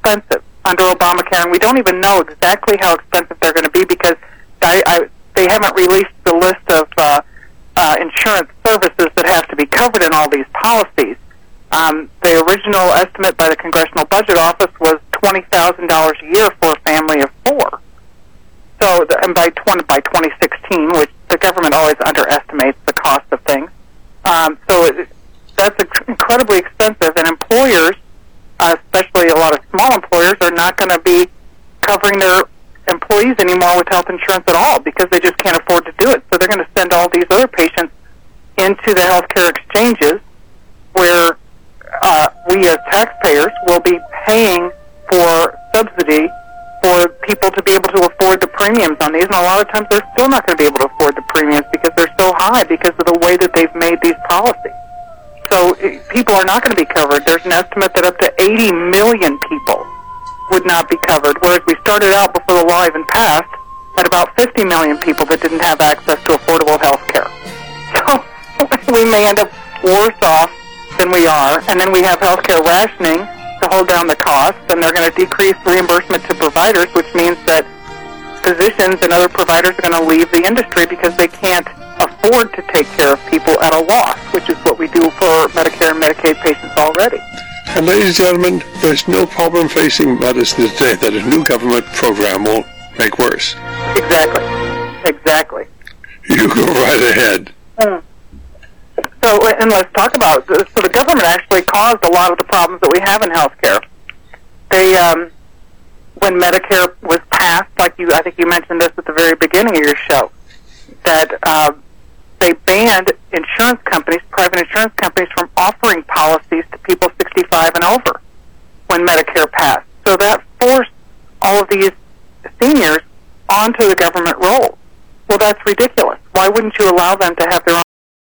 expensive under Obamacare, and we don't even know exactly how expensive they're going to be because they haven't released the list of insurance services that have to be covered in all these policies. The original estimate by the Congressional Budget Office was $20,000 a year for a family of four. So, and by 2016, which the government always underestimates the cost of things. That's incredibly expensive, and employers, especially a lot of small employers, are not going to be covering their employees anymore with health insurance at all because they just can't afford to do it. So they're going to send all these other patients into the healthcare exchanges where we as taxpayers will be paying for subsidy for people to be able to afford the premiums on these, and a lot of times they're still not going to be able to afford the premiums because they're so high because of the way that they've made these policies. So people are not going to be covered. There's an estimate that up to 80 million people would not be covered, whereas we started out before the law even passed at about 50 million people that didn't have access to affordable health care. So we may end up worse off than we are, and then we have health care rationing to hold down the costs, and they're going to decrease reimbursement to providers, which means that physicians and other providers are going to leave the industry because they can't afford to take care of people at a loss, which is what we do for Medicare and Medicaid patients already. And ladies and gentlemen, there's no problem facing medicine today that a new government program won't make worse. Exactly. You go right ahead. So, and let's talk about this. So the government actually caused a lot of the problems that we have in healthcare. They, when Medicare was passed, I think you mentioned this at the very beginning of your show, that they banned insurance companies, private insurance companies, from offering policies to people 65 and over when Medicare passed. So that forced all of these seniors onto the government roll. Well, that's ridiculous. Why wouldn't you allow them to have their